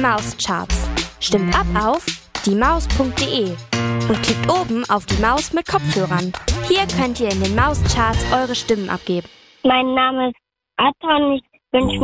Mauscharts. Stimmt ab auf diemaus.de und klickt oben auf die Maus mit Kopfhörern. Hier könnt ihr in den Mauscharts eure Stimmen abgeben. Mein Name ist Atta und ich wünsche